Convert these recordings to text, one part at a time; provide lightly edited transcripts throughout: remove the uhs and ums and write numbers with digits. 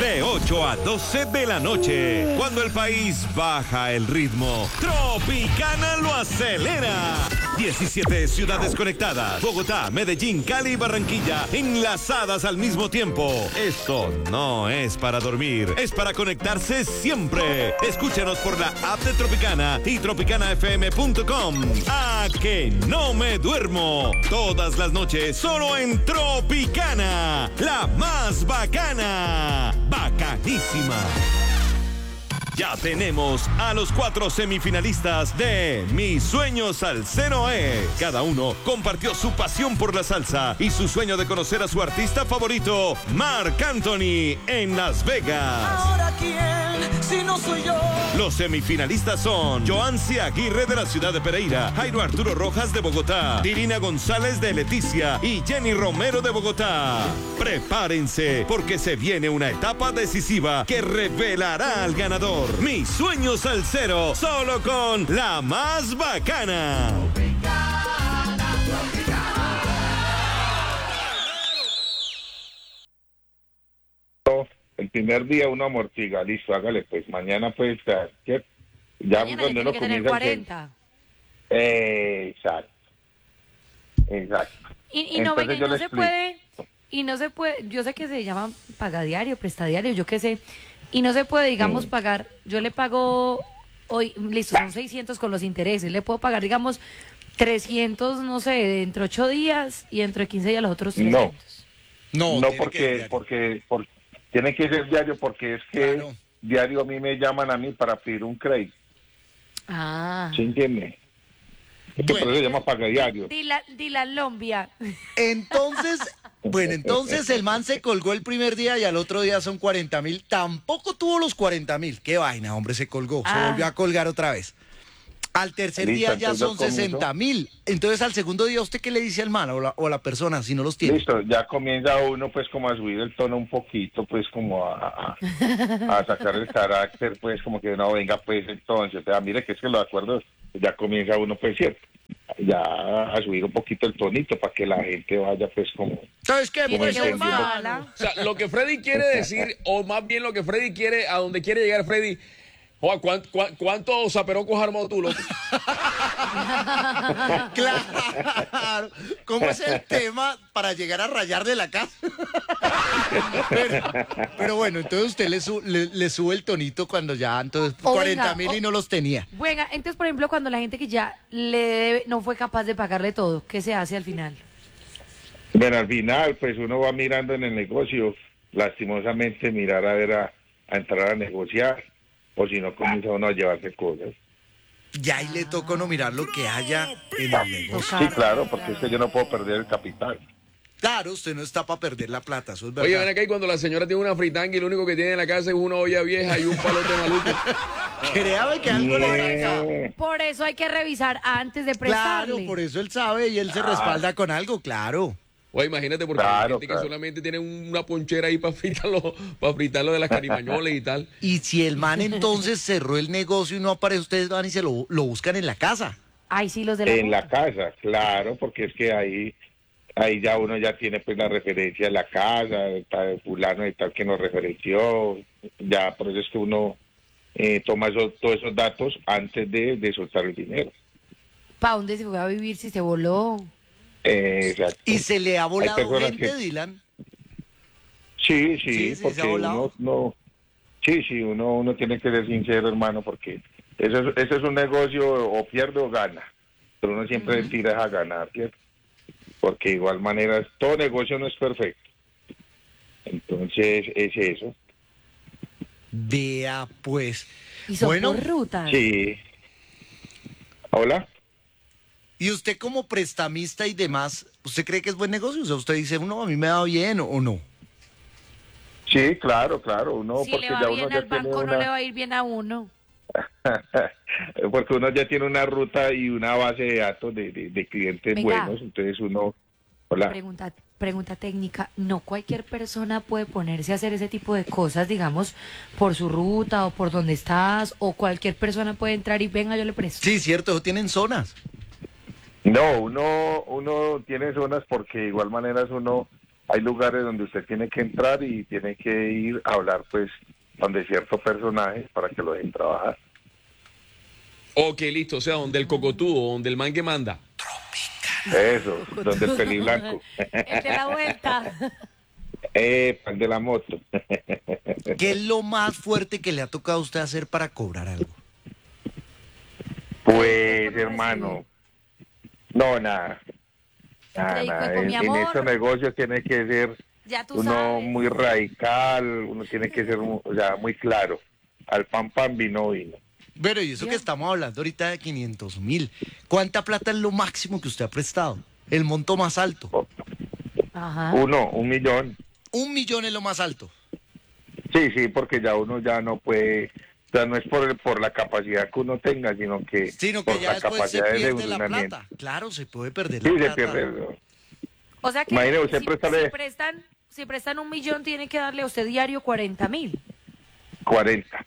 de 8 a 12 de la noche. Cuando el país baja el ritmo, Tropicana lo acelera. 17 ciudades conectadas. Bogotá, Medellín, Cali y Barranquilla enlazadas al mismo tiempo. Esto no es para dormir, es para conectarse siempre. Escúchanos por la app de Tropicana y tropicanafm.com. ¡A que no me duermo! Todas las noches solo en Tropicana, la más bacana. Bacanísima. Ya tenemos a los 4 semifinalistas de Mi Sueño Salsero es. Cada uno compartió su pasión por la salsa y su sueño de conocer a su artista favorito, Marc Anthony, en Las Vegas. ¿Ahora quién? Si no soy yo. Los semifinalistas son Joancy Aguirre de la ciudad de Pereira, Jairo Arturo Rojas de Bogotá, Irina González de Leticia y Jenny Romero de Bogotá. Prepárense porque se viene una etapa decisiva que revelará al ganador. Mi Sueño Salsero, solo con la más bacana. El primer día uno amortiga, listo, hágale, pues mañana puede estar, ¿cierto? Ya Mañana cuando tiene uno que tener comienza 40. Exacto. Y no, Entonces venga, yo no le se explico. puede, y no se puede, yo sé que se llama pagadiario, prestadiario, yo qué sé, y no se puede, digamos, pagar, yo le pago hoy, listo, son 600 con los intereses, le puedo pagar, digamos, 300, no sé, dentro de 8 días, y dentro de 15 días los otros 300. No, tiene que porque tiene que ser diario, porque es que Claro. diario a mí me llaman a mí para pedir un crédito, Ah. ¿sí entiende? Es que por eso se llama pagadiario. Dylan Lombia. Entonces, bueno, entonces el man se colgó el primer día y al otro día son 40.000. Tampoco tuvo los 40.000. Qué vaina, hombre, se colgó. Se volvió a colgar otra vez. Al tercer Listo, día ya entonces son comienzo. 60.000. Entonces al segundo día, ¿usted qué le dice al man o a la persona si no los tiene? Listo, ya comienza uno pues como a subir el tono un poquito, pues como a sacar el carácter, pues como que no, venga pues entonces, mire que es que los acuerdos, ya comienza uno pues cierto, ya a subir un poquito el tonito para que la gente vaya pues como... ¿Sabes qué? Tiene Pues, que entendiendo. buscarla. O sea, lo que Freddy quiere decir, o más bien lo que Freddy quiere, a donde quiere llegar Freddy. Joa, ¿cuántos zaperocos has armado tú, loco? Claro. ¿Cómo es el tema para llegar a rayar de la casa? pero bueno, entonces usted le sube el tonito cuando ya, entonces, O 40.000 venga, y no los tenía. Bueno, entonces, por ejemplo, cuando la gente que ya le debe, no fue capaz de pagarle todo, ¿qué se hace al final? Bueno, al final pues uno va mirando en el negocio, lastimosamente mirar a ver a entrar a negociar, o si no comienza uno a llevarse cosas. Ya ahí le toca no mirar lo que haya en el negocio. Sí, claro, porque es que yo no puedo perder el capital. Claro, usted no está para perder la plata, eso es verdad. Oye, ven acá y cuando la señora tiene una fritanga y lo único que tiene en la casa es una olla vieja y un palote maluco. Créame que algo le... Por eso hay que revisar antes de prestarle. Claro, por eso él sabe y él se respalda con algo, claro. Oye, imagínate, porque Claro, hay gente claro. que solamente tiene una ponchera ahí para fritarlo de las carimañoles y tal. Y si el man entonces cerró el negocio y no aparece, ustedes van y se lo buscan en la casa. Ay, sí, los de la... En la casa, claro, porque es que ahí ya uno ya tiene pues la referencia de la casa, de tal fulano y tal que nos referenció, ya por eso es que uno toma todos esos datos antes de soltar el dinero. ¿Para dónde se fue a vivir si se voló? Exacto. ¿Y se le ha volado personas gente, que- Dylan? Sí, Sí, se porque ha volado. uno tiene que ser sincero, hermano, porque eso es un negocio, o pierde o gana, pero uno siempre tira a ganar, ¿cierto? Porque de igual manera todo negocio no es perfecto. Entonces es eso. Vea, pues. Y son Bueno, por rutas. Sí. Hola. y usted como prestamista y demás, ¿usted cree que es buen negocio? O sea, usted dice, no, a mí me va bien o no. Sí, claro, uno Si porque le va ya uno bien ya al tiene banco, no una... le va a ir bien a uno. porque uno ya tiene una ruta y una base de datos de clientes Venga. buenos, entonces uno... Hola. Pregunta técnica, no cualquier persona puede ponerse a hacer ese tipo de cosas, digamos, por su ruta o por donde estás, o cualquier persona puede entrar y venga, yo le presto. Sí, cierto, eso tienen zonas. No, uno tiene zonas porque de igual manera uno hay lugares donde usted tiene que entrar y tiene que ir a hablar pues donde cierto personaje para que lo dejen trabajar. Ok, listo, o sea, donde el cocotudo, donde el man que manda. Eso, donde el peliblanco. El de la vuelta. El de la moto. ¿Qué es lo más fuerte que le ha tocado a usted hacer para cobrar algo? Pues, hermano, no, nada. Nada, Freddy nada. Cuerpo, mi En amor. estos negocios tiene que ser Ya tú uno sabes. muy radical, uno tiene que ser o sea, muy claro. Al pan, vino, vino. Pero y eso que estamos hablando ahorita de 500.000. ¿Cuánta plata es lo máximo que usted ha prestado? El monto más alto. Ajá. 1 millón. 1 millón es lo más alto. Sí, porque ya uno ya no puede, o sea, no es por la capacidad que uno tenga, sino que Sino que por ya la después se capacidad de pierde la endeudamiento. plata. Claro, se puede perder Sí, la se plata. pierde. O sea que Imagínese, usted préstale- si prestan 1 millón, tiene que darle a usted diario 40.000. 40.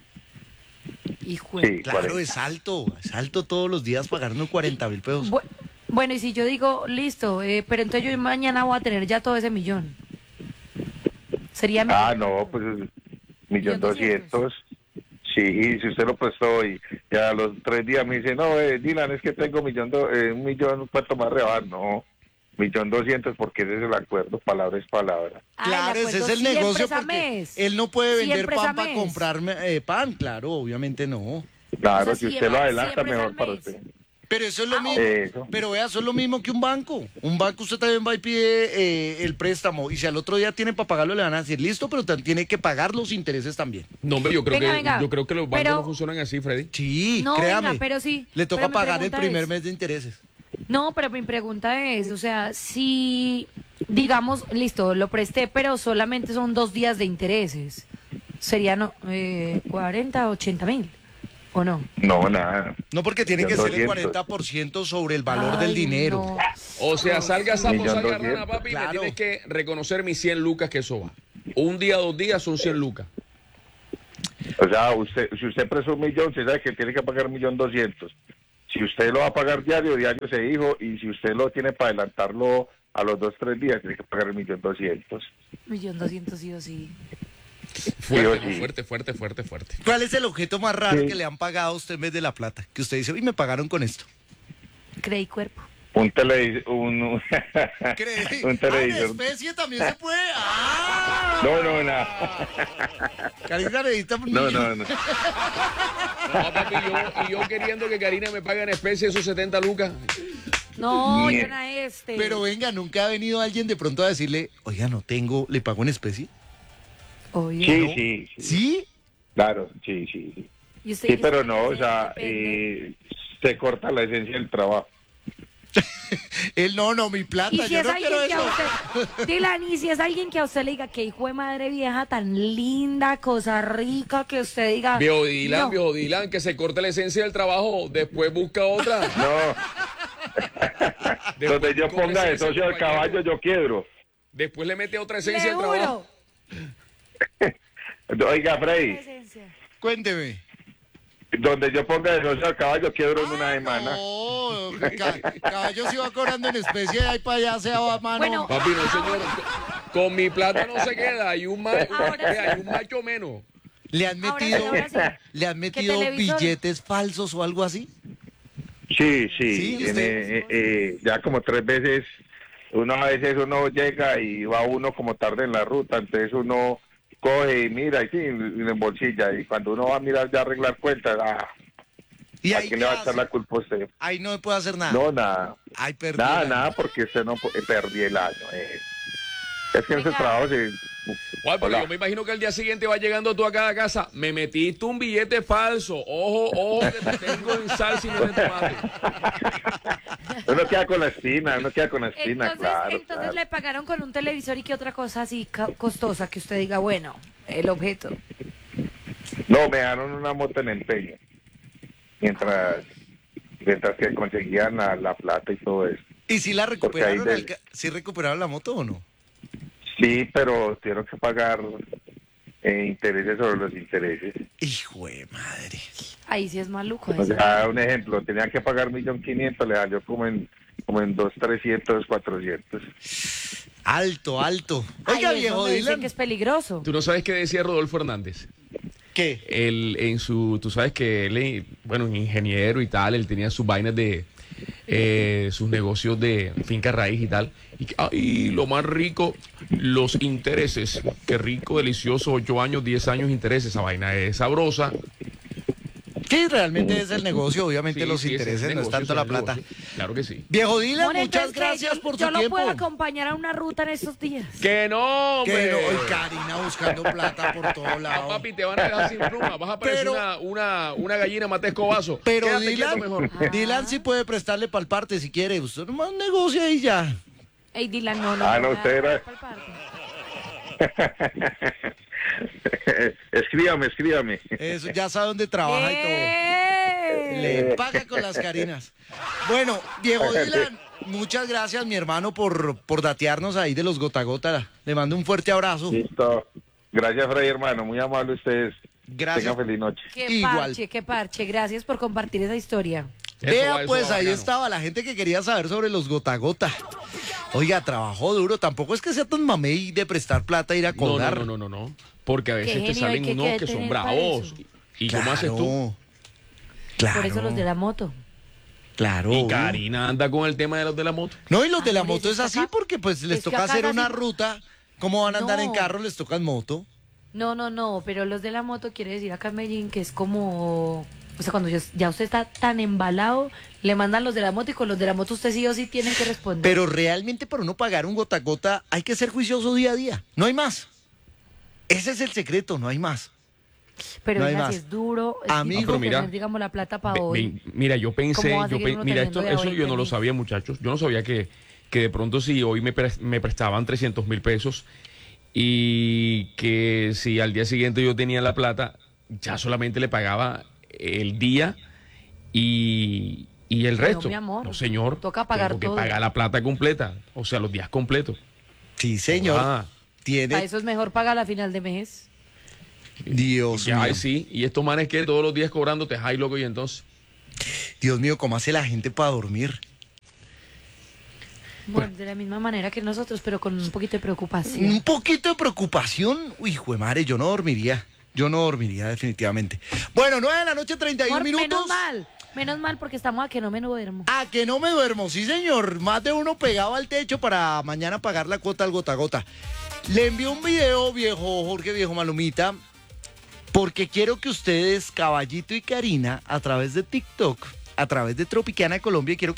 Hijo Sí, Claro, 40. es alto todos los días pagarnos 40.000 pesos. Bueno, y si yo digo, listo, pero entonces yo mañana voy a tener ya todo ese millón. Sería mi... Ah, no, pues 1.200.000. Sí, si usted lo prestó y ya a los 3 días me dice, no, Dylan, es que tengo 1.200.000, ¿cuánto más rebajar? No, 1.200.000 porque ese es el acuerdo, palabra es palabra. Ah, Claro, ese es el siempre negocio es a porque mes. él no puede vender Siempre es a pan para mes. comprarme pan, claro, obviamente no. Claro, O sea, si usted siempre- lo adelanta, siempre es mejor al para mes. usted. Pero eso es lo mismo. Eso. Pero vea, eso es lo mismo que un banco. Un banco usted también va y pide el préstamo y si al otro día tiene para pagarlo le van a decir, listo, pero tiene que pagar los intereses también. No, hombre, yo creo Venga. yo creo que los bancos Pero- no funcionan así, Freddy. Sí, No, créame. venga, pero sí. Le toca Pero mi pagar el pregunta primer es- mes de intereses. No, pero mi pregunta es, o sea, si, digamos, listo, lo presté, pero solamente son 2 días de intereses, ¿serían 40, 80.000? ¿O no? No, nada. No, porque tiene que ser el 200. 40% sobre el valor Ay, del dinero. no. O sea, salga sapo, 1.200.000. salga rana, papi, Claro. me tienes que reconocer mis 100 lucas que eso va. Un día, 2 días son 100 lucas. O sea, si usted presta 1 millón, usted sabe que tiene que pagar 1.200.000. Si usted lo va a pagar diario se dijo, y si usted lo tiene para adelantarlo a los 2, 3 días, tiene que pagar 1.200.000. 1.200.000 sí o sí. Fuerte, fuerte. ¿Cuál es el objeto más raro Sí. que le han pagado a usted en vez de la plata? Que usted dice, uy, me pagaron con esto. Creí cuerpo. Un televisor, un En televisor. especie también se puede. ¡Ah! No, nada. Karina necesita un No, niño. no. No, papi, yo queriendo que Karina me pague en especie esos 70 lucas. No, Bien. yo no este. Pero venga, ¿nunca ha venido alguien de pronto a decirle, oiga, no tengo, le pago en especie? Oye, Sí. ¿Sí? Claro, sí. ¿y usted Sí, dice pero que no, o se sea, depende? se corta la esencia del trabajo. Él no, mi plata, Y si yo es no quiero alguien que eso. a usted, Dylan, y si es alguien que a usted le diga que hijo de madre vieja tan linda, cosa rica, que usted diga. Viejo Dylan, no. viejo Dylan, que se corte la esencia del trabajo, después busca otra. No, Después donde yo busca otra ponga de esencia, socio al compañero. caballo, yo quiebro. Después le mete otra Le esencia al trabajo. juro. Oiga, Freddy, Esencia. Cuénteme. donde yo ponga de socio al caballo, quiebro en una semana. No, caballo se va cobrando en especie de ahí para allá, sea a mano. Bueno, Papi, no, señor. Con mi plata no se queda. Hay un Ahora sí. macho menos. ¿Le han Ahora sí, metido, ahora sí. ¿le han metido televisor? billetes falsos o algo así? Sí, Sí, ya como 3 veces, a veces uno llega y va uno como tarde en la ruta, entonces uno coge y mira y sí, y le embolsilla, y cuando uno va a mirar ya a arreglar cuentas, ¿Y ¿a ahí quién qué le va a hace? echar la culpa a usted? Ahí no me puede hacer nada. No, nada, Ay, perdí. el año. nada, porque usted no perdí el año. Es que en ese Venga. trabajo se... Guay, pero Hola. yo me imagino que al día siguiente va llegando tú a cada casa. Me metiste un billete falso. Ojo, que te tengo en salsa y no en tomate. Uno queda con la espina, entonces, claro. entonces le pagaron con un televisor y qué otra cosa así costosa que usted diga, bueno, el objeto. No, me dejaron una moto en empeño, mientras que conseguían la plata y todo eso. ¿Y si la recuperaron? Porque ahí ¿Sí recuperaron la moto o no? Sí, pero tuvieron que pagar intereses sobre los intereses. Hijo de madre. Ahí sí es maluco O eso. sea, un ejemplo, tenían que pagar 1.500.000, le salió como en 200, 300, 400. Alto. Oiga, Ahí es viejo donde dicen Dylan. que es peligroso. ¿Tú no sabes qué decía Rodolfo Hernández? ¿Qué? Tú sabes que él, bueno, ingeniero y tal, él tenía sus vainas de sus negocios de finca raíz y tal. Y ay, lo más rico, los intereses. Qué rico, delicioso, 8 años, 10 años intereses. Esa vaina es sabrosa. Sí, realmente es el negocio, obviamente Sí, los sí, ese intereses, es el no es negocio, tanto ese la es el plata. negocio. Claro que sí. Viejo Dylan, More, muchas entonces, gracias yo- por Yo tu lo tiempo. puedo acompañar a una ruta en estos días. Que no, Que hombre. no, hoy Karina buscando plata por todos Ah, lados. papi, te van a dejar sin pluma. Vas a parecer Pero- una gallina mate escobazo. Pero Quédate Dylan, quieto mejor. Dylan sí puede prestarle pa'l parte si quiere. Usted nomás negocia y ya. Ey, Dylan, no. No, usted era- Escríbame. Eso, ya sabe dónde trabaja y todo. Le paga con las Karinas. Bueno, viejo Dylan, muchas gracias, mi hermano, por datearnos ahí de los gota a gota. Le mando un fuerte abrazo. Listo. Gracias, Freddy, hermano. Muy amable ustedes. Gracias. Tengan feliz noche. Igual. Qué parche. Gracias por compartir esa historia. Vea, Eso pues va ahí bacano. estaba la gente que quería saber sobre los gota a gota. Oiga, trabajó duro. Tampoco es que sea tan mamey de prestar plata e ir a colgar. No. Porque a veces Qué te genio, salen hay que unos que son tener para bravos. eso. ¿Y cómo haces tú? Claro. Por eso los de la moto. Claro. Y Karina anda con el tema de los de la moto. No, y los de la por eso moto es que así acá- porque pues les es que toca acá hacer casi una no- ruta. ¿Cómo van a andar en No. carro? Les toca en moto. No, pero los de la moto quiere decir acá en Medellín que es como, o sea, cuando ya usted está tan embalado, le mandan los de la moto y con los de la moto usted sí o sí tiene que responder. Pero realmente para uno pagar un gota a gota hay que ser juicioso día a día. No hay más. Ese es el secreto, no hay más. Pero no hay oiga, más. si es duro, es Amigo, difícil pero mira, tener, digamos, la plata para hoy. Mira, yo pensé, ¿Cómo va a seguir uno mira, teniendo de eso hoy, yo no lo Denis? sabía, muchachos. Yo no sabía que de pronto si hoy me prestaban 300.000 pesos y que si al día siguiente yo tenía la plata, ya solamente le pagaba el día y el resto. mi amor, No, señor. toca pagar tengo que todo. pagar la plata completa, o sea, los días completos. Sí, señor. Ah. Para Tiene. eso es mejor pagar a final de mes. Dios Ya, mío. ay, sí. Y estos manes que todos los días cobrándote, ay, loco, y entonces. Dios mío, ¿cómo hace la gente para dormir? Bueno, de la misma manera que nosotros, pero con un poquito de preocupación. Un poquito de preocupación. Uy, hijo de madre, yo no dormiría. Yo no dormiría, definitivamente. Bueno, 9:31 Amor, minutos. menos mal, porque estamos a que no me duermo. A que no me duermo, sí señor. Más de uno pegado al techo para mañana pagar la cuota al gota a gota. Le envío un video, viejo Jorge, viejo Malumita, porque quiero que ustedes, Caballito y Karina, a través de TikTok, a través de Tropicana Colombia, quiero